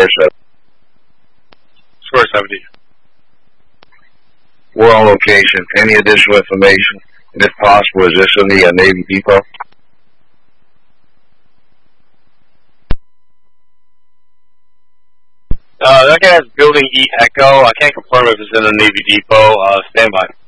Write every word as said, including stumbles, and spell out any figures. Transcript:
Square seven. Square seventy. We're on location. Any additional information? And if possible, is this in the uh, Navy Depot? Uh, that guy has building E Echo. I can't confirm if it's in the Navy Depot. Uh, stand by.